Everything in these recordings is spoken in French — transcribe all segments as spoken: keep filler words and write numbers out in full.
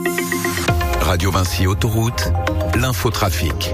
Radio Vinci Autoroute, l'infotrafic.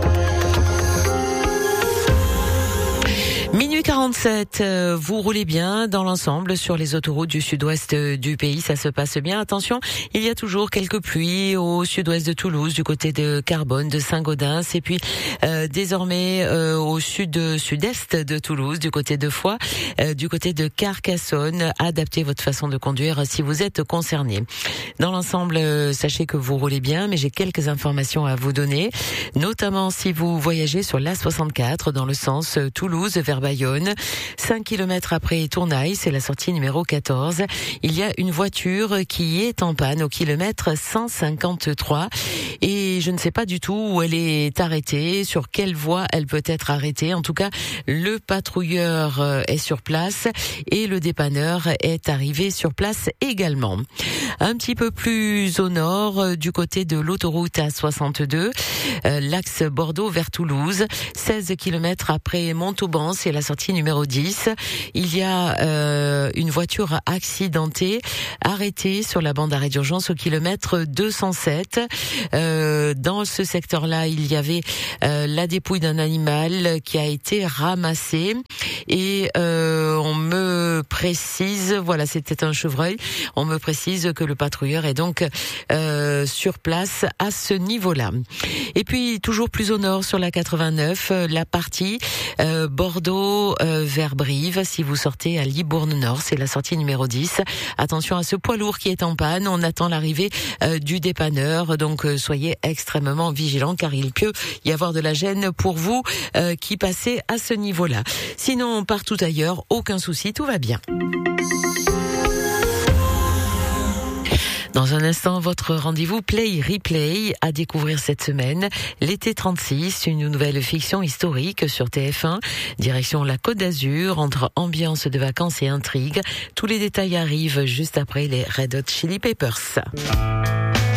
Minuit quarante-sept, vous roulez bien dans l'ensemble sur les autoroutes du sud-ouest du pays, ça se passe bien. Attention, il y a toujours quelques pluies au sud-ouest de Toulouse, du côté de Carbone, de Saint-Gaudens, et puis euh, désormais euh, au sud-sud-est de Toulouse, du côté de Foix, euh, du côté de Carcassonne. Adaptez votre façon de conduire si vous êtes concerné. Dans l'ensemble, euh, sachez que vous roulez bien, mais j'ai quelques informations à vous donner, notamment si vous voyagez sur l'A soixante-quatre dans le sens euh, Toulouse vers Bayonne. cinq kilomètres après Tournaille, c'est la sortie numéro quatorze. Il y a une voiture qui est en panne au kilomètre cent cinquante-trois et je ne sais pas du tout où elle est arrêtée, sur quelle voie elle peut être arrêtée. En tout cas, le patrouilleur est sur place et le dépanneur est arrivé sur place également. Un petit peu plus au nord, du côté de l'autoroute A soixante-deux, euh, l'axe Bordeaux vers Toulouse, seize kilomètres après Montauban, c'est la sortie numéro dix. Il y a euh, une voiture accidentée, arrêtée sur la bande d'arrêt d'urgence au kilomètre deux cent sept. Euh, dans ce secteur-là, il y avait euh, la dépouille d'un animal qui a été ramassée et euh, on me précise, voilà, c'était un chevreuil, on me précise que le patrouilleur est donc euh, sur place à ce niveau-là. Et puis, toujours plus au nord, sur la quatre-vingt-neuf, la partie euh, Bordeaux euh, vers Brive, si vous sortez à Libourne-Nord, c'est la sortie numéro dix. Attention à ce poids lourd qui est en panne, on attend l'arrivée euh, du dépanneur, donc euh, soyez extrêmement vigilants car il peut y avoir de la gêne pour vous euh, qui passez à ce niveau-là. Sinon, partout ailleurs, aucun souci, tout va bien. Dans un instant, votre rendez-vous Play Replay à découvrir cette semaine. L'été trente-six, une nouvelle fiction historique sur T F un. Direction la Côte d'Azur, entre ambiance de vacances et intrigue. Tous les détails arrivent juste après les Red Hot Chili Peppers.